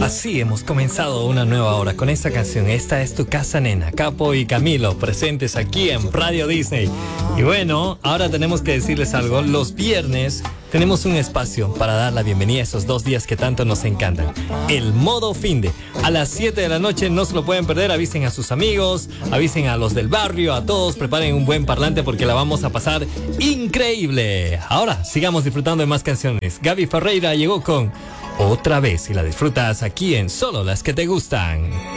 Así hemos comenzado una nueva hora con esta canción. Esta es tu casa, nena. Capo y Camilo presentes aquí en Radio Disney. Y bueno, ahora tenemos que decirles algo. Los viernes tenemos un espacio para dar la bienvenida a esos 2 días que tanto nos encantan. El modo finde. A las 7 de la noche no se lo pueden perder. Avisen a sus amigos, avisen a los del barrio, a todos. Preparen un buen parlante porque la vamos a pasar increíble. Ahora sigamos disfrutando de más canciones. Gaby Ferreira llegó con Otra Vez y la disfrutas aquí en Solo las que te gustan.